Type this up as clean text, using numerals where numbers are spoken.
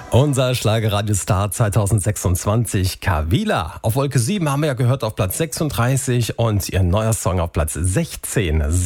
Unser Schlagerradiostar 2026, Kavila. Auf Wolke 7 haben wir ja gehört auf Platz 36 und ihr neuer Song auf Platz 16.